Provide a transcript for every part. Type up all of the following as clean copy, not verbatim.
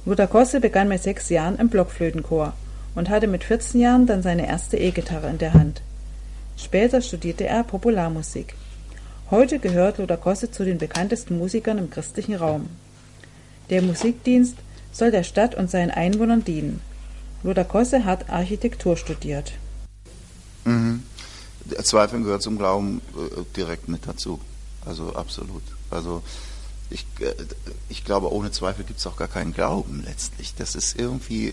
Lothar Kosse begann mit 6 Jahren im Blockflötenchor und hatte mit 14 Jahren dann seine erste E-Gitarre in der Hand. Später studierte er Popularmusik. Heute gehört Lothar Kosse zu den bekanntesten Musikern im christlichen Raum. Der Musikdienst soll der Stadt und seinen Einwohnern dienen. Lothar Kosse hat Architektur studiert. Zweifeln gehört zum Glauben direkt mit dazu. Also absolut. Also ich glaube, ohne Zweifel gibt es auch gar keinen Glauben letztlich. Das ist irgendwie,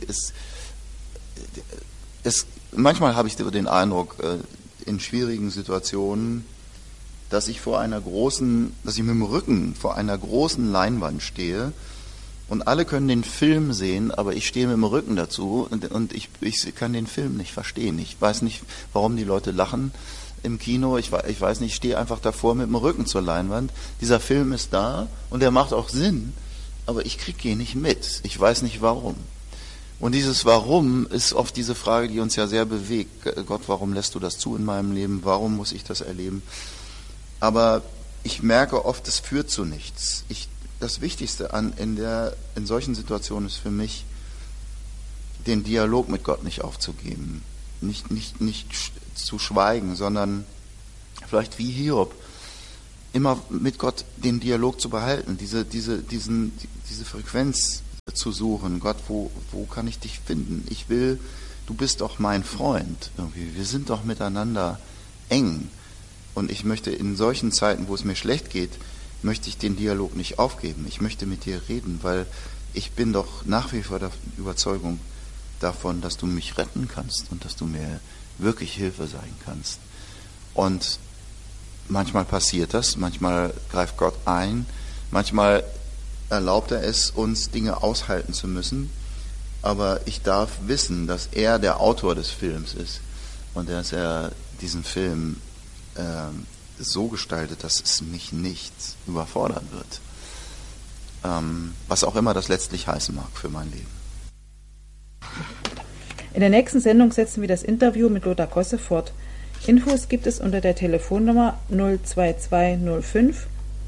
manchmal habe ich den Eindruck, in schwierigen Situationen, dass ich mit dem Rücken vor einer großen Leinwand stehe und alle können den Film sehen, aber ich stehe mit dem Rücken dazu und ich kann den Film nicht verstehen. Ich weiß nicht, warum die Leute lachen im Kino. Ich weiß nicht, ich stehe einfach davor mit dem Rücken zur Leinwand. Dieser Film ist da und der macht auch Sinn, aber ich kriege ihn nicht mit. Ich weiß nicht warum. Und dieses Warum ist oft diese Frage, die uns ja sehr bewegt. Gott, warum lässt du das zu in meinem Leben? Warum muss ich das erleben? Aber ich merke oft, es führt zu nichts. Das Wichtigste in solchen Situationen ist für mich, den Dialog mit Gott nicht aufzugeben. Nicht zu schweigen, sondern vielleicht wie Hiob, immer mit Gott den Dialog zu behalten, diese Frequenz zu suchen. Gott, wo kann ich dich finden? Du bist doch mein Freund. Irgendwie. Wir sind doch miteinander eng. Und ich möchte in solchen Zeiten, wo es mir schlecht geht, möchte ich den Dialog nicht aufgeben. Ich möchte mit dir reden, weil ich bin doch nach wie vor der Überzeugung davon, dass du mich retten kannst und dass du mir wirklich Hilfe sein kannst. Und manchmal passiert das, manchmal greift Gott ein, manchmal erlaubt er es, uns Dinge aushalten zu müssen, aber ich darf wissen, dass er der Autor des Films ist und dass er diesen Film so gestaltet, dass es mich nicht überfordern wird. Was auch immer das letztlich heißen mag für mein Leben. In der nächsten Sendung setzen wir das Interview mit Lothar Kosse fort. Infos gibt es unter der Telefonnummer 02205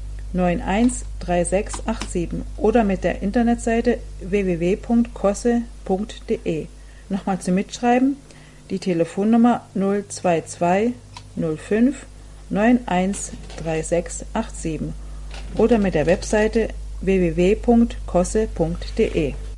913687 oder mit der Internetseite www.kosse.de. Nochmal zum Mitschreiben, die Telefonnummer 02205 913687 oder mit der Webseite www.kosse.de.